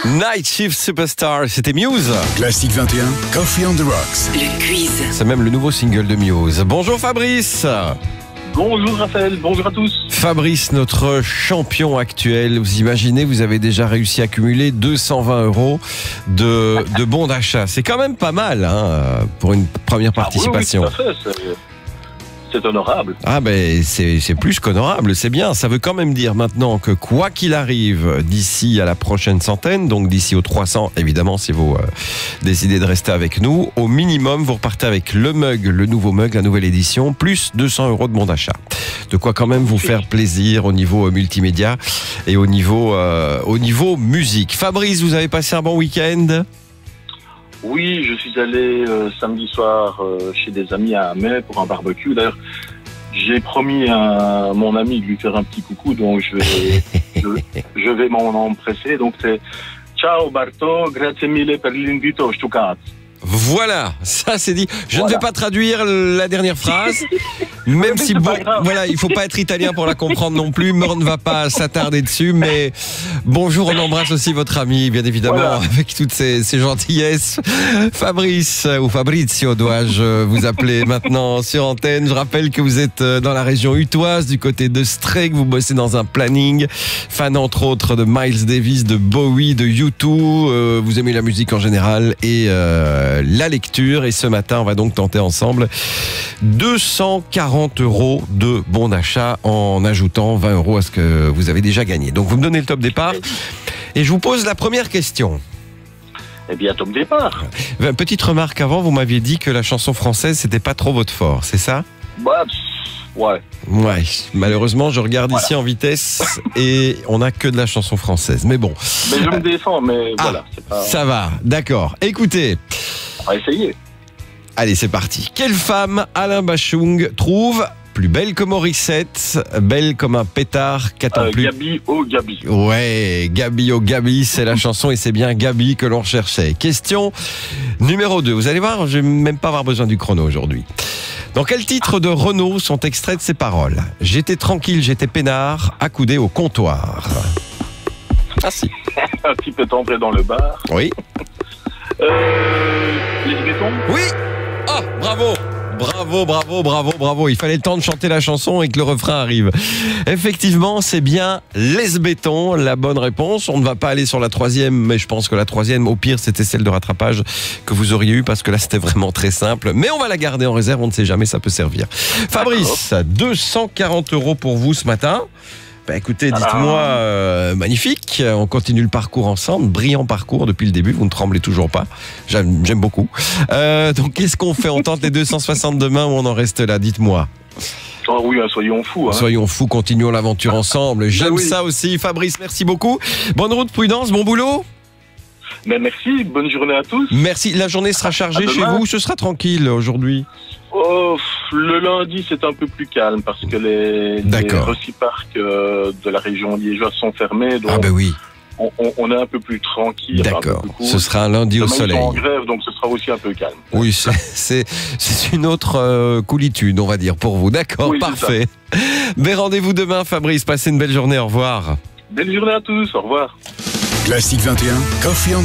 Night Shift Superstar, c'était Muse. Classique 21, Coffee on the Rocks. Le quiz. C'est même le nouveau single de Muse. Bonjour Fabrice. Bonjour Raphaël, bonjour à tous. Fabrice, notre champion actuel. Vous imaginez, vous avez déjà réussi à cumuler 220 € de bons d'achat. C'est quand même pas mal pour une première participation. Oui, tout à fait. C'est honorable. Ah ben c'est plus qu'honorable, c'est bien. Ça veut quand même dire maintenant que quoi qu'il arrive d'ici à la prochaine centaine, donc d'ici aux 300, évidemment si vous décidez de rester avec nous, au minimum vous repartez avec le nouveau mug, la nouvelle édition, plus 200 € de bon d'achat. De quoi quand même vous faire plaisir au niveau multimédia et au niveau musique. Fabrice, vous avez passé un bon week-end ? Oui, je suis allé samedi soir chez des amis à Mai pour un barbecue. D'ailleurs, j'ai promis à mon ami de lui faire un petit coucou, donc je vais m'en empresser. Donc c'est ciao Barto, grazie mille per l'invito, Stuttgart. Voilà, ça c'est dit. Je ne vais pas traduire la dernière phrase, même si voilà, il faut pas être italien pour la comprendre non plus. Meur ne va pas s'attarder dessus, mais bonjour, on embrasse aussi votre ami, bien évidemment, avec toutes ces gentillesses. Fabrice, ou Fabrizio, dois-je vous appeler maintenant sur antenne. Je rappelle que vous êtes dans la région utoise, du côté de Stray, que vous bossez dans un planning, fan entre autres de Miles Davis, de Bowie, de U2, vous aimez la musique en général et la lecture, et ce matin on va donc tenter ensemble 240 € de bon d'achat en ajoutant 20 € à ce que vous avez déjà gagné. Donc vous me donnez le top départ et je vous pose la première question. Eh bien, top départ. Petite remarque avant, vous m'aviez dit que la chanson française c'était pas trop votre fort, c'est ça ? Bah, ouais. Ouais, malheureusement je regarde ici en vitesse et on n'a que de la chanson française, mais bon. Mais je me défends, mais voilà. C'est pas... Ça va, d'accord. Écoutez. On va essayer. Allez, c'est parti. Quelle femme Alain Bachung trouve plus belle que Morissette, belle comme un pétard, qu'attend plus... Gabi oh Gabi. Ouais, Gabi oh Gabi, c'est la chanson et c'est bien Gabi que l'on recherchait. Question numéro 2. Vous allez voir, je vais même pas avoir besoin du chrono aujourd'hui. Dans quel titre de Renaud sont extraits de ces paroles ? J'étais tranquille, j'étais peinard, accoudé au comptoir. Ah si. Un petit peu entré dans le bar. Oui. Les bétons. Oui. Ah, bravo. Bravo. Il fallait le temps de chanter la chanson et que le refrain arrive. Effectivement, c'est bien Les Bétons, la bonne réponse. On ne va pas aller sur la troisième, mais je pense que la troisième, au pire, c'était celle de rattrapage que vous auriez eu parce que là, c'était vraiment très simple. Mais on va la garder en réserve, on ne sait jamais, ça peut servir. Fabrice, 240 € pour vous ce matin. Bah écoutez, dites-moi, magnifique, on continue le parcours ensemble, brillant parcours depuis le début, vous ne tremblez toujours pas, j'aime beaucoup. Donc qu'est-ce qu'on fait ? On tente les 260 demain ou on en reste là ? Dites-moi. Oh oui, soyons fous. Soyons fous, continuons l'aventure ensemble, j'aime ça aussi. Fabrice, merci beaucoup, bonne route, prudence, bon boulot. Mais merci, bonne journée à tous. Merci, la journée sera chargée chez vous, ce sera tranquille aujourd'hui ? Oh, le lundi, c'est un peu plus calme parce que les recyparcs de la région liégeoise sont fermés. Donc oui. On est un peu plus tranquille. D'accord, ce sera un lundi au soleil. Ils sont en grève, donc ce sera aussi un peu calme. Oui, c'est une autre coolitude, on va dire, pour vous. D'accord, oui, parfait. Mais rendez-vous demain, Fabrice. Passez une belle journée, au revoir. Belle journée à tous, au revoir. Classique 21, Coffee on the